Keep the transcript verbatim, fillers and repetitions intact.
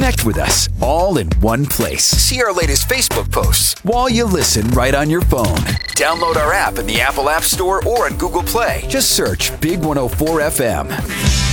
Connect with us all in one place. See our latest Facebook posts while you listen right on your phone. Download our app in the Apple App Store or on Google Play. Just search Big one oh four F M.